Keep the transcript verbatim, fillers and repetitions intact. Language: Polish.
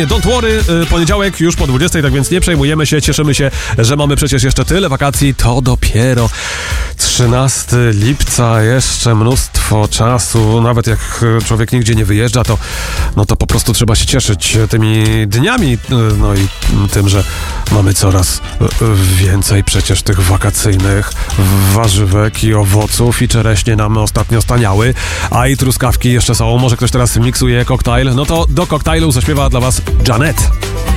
Don't worry, poniedziałek już po dwudziestej, tak więc nie przejmujemy się, cieszymy się, że mamy przecież jeszcze tyle wakacji, to dopiero trzynastego lipca, jeszcze mnóstwo czasu, nawet jak człowiek nigdzie nie wyjeżdża, to, no to po prostu trzeba się cieszyć tymi dniami, no i tym, że mamy coraz więcej przecież tych wakacyjnych warzywek i owoców i czereśnie nam ostatnio staniały, a i truskawki jeszcze są, może ktoś teraz miksuje koktajl, no to do koktajlu zaśpiewa dla was Janet.